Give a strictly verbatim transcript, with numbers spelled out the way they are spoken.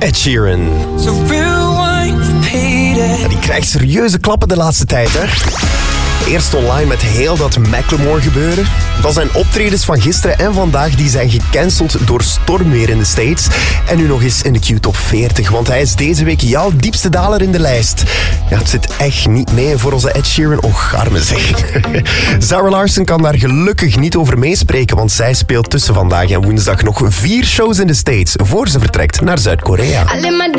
Ed Sheeran. Ja, die krijgt serieuze klappen de laatste tijd, hè. Eerst online met heel dat Macklemore gebeuren. Dan zijn optredens van gisteren en vandaag die zijn gecanceld door stormweer in de States. En nu nog eens in de Q-top veertig, want hij is deze week jouw diepste daler in de lijst. Ja, het zit echt niet mee voor onze Ed Sheeran. Och, arme zeg. Zara Larsson kan daar gelukkig niet over meespreken, want zij speelt tussen vandaag en woensdag nog vier shows in de States voor ze vertrekt naar Zuid-Korea.